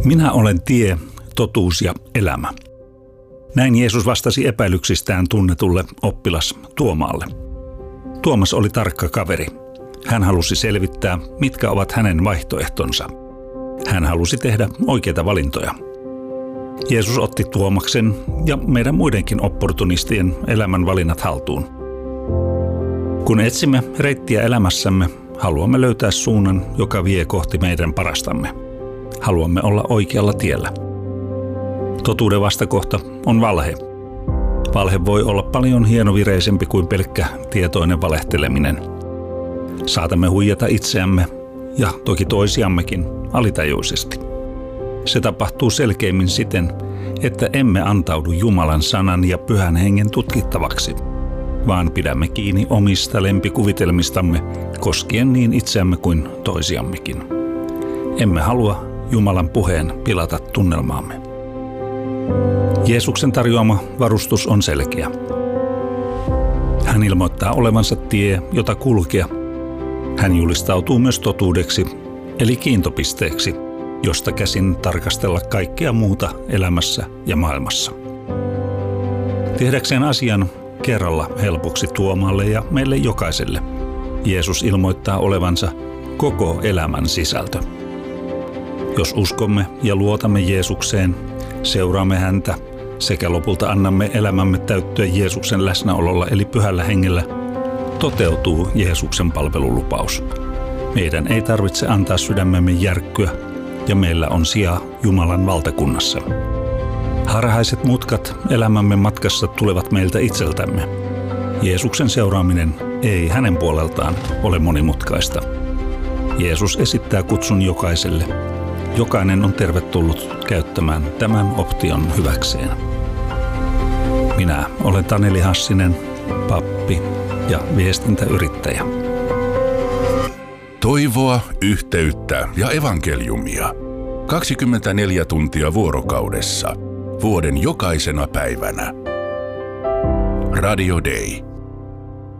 Minä olen tie, totuus ja elämä. Näin Jeesus vastasi epäilyksistään tunnetulle oppilas Tuomaalle. Tuomas oli tarkka kaveri. Hän halusi selvittää, mitkä ovat hänen vaihtoehtonsa. Hän halusi tehdä oikeita valintoja. Jeesus otti Tuomaksen ja meidän muidenkin opportunistien elämän valinnat haltuun. Kun etsimme reittiä elämässämme, haluamme löytää suunnan, joka vie kohti meidän parastamme. Haluamme olla oikealla tiellä. Totuuden vastakohta on valhe. Valhe voi olla paljon hienovireisempi kuin pelkkä tietoinen valehteleminen. Saatamme huijata itseämme ja toki toisiammekin alitajuisesti. Se tapahtuu selkeimmin siten, että emme antaudu Jumalan sanan ja Pyhän Hengen tutkittavaksi, vaan pidämme kiinni omista lempikuvitelmistamme koskien niin itseämme kuin toisiammekin. Emme halua Jumalan puheen pilata tunnelmaamme. Jeesuksen tarjoama varustus on selkeä. Hän ilmoittaa olevansa tie, jota kulkea. Hän julistautuu myös totuudeksi, eli kiintopisteeksi, josta käsin tarkastella kaikkea muuta elämässä ja maailmassa. Tehdäkseen asian kerralla helpoksi Tuomaalle ja meille jokaiselle, Jeesus ilmoittaa olevansa koko elämän sisältö. Jos uskomme ja luotamme Jeesukseen, seuraamme häntä sekä lopulta annamme elämämme täyttyä Jeesuksen läsnäololla eli Pyhällä Hengellä, toteutuu Jeesuksen palvelulupaus. Meidän ei tarvitse antaa sydämemme järkkyä ja meillä on sija Jumalan valtakunnassa. Harhaiset mutkat elämämme matkassa tulevat meiltä itseltämme. Jeesuksen seuraaminen ei hänen puoleltaan ole monimutkaista. Jeesus esittää kutsun jokaiselle. Jokainen on tervetullut käyttämään tämän option hyväkseen. Minä olen Taneli Hassinen, pappi ja viestintäyrittäjä. Toivoa, yhteyttä ja evankeliumia. 24 tuntia vuorokaudessa. Vuoden jokaisena päivänä. Radio Day.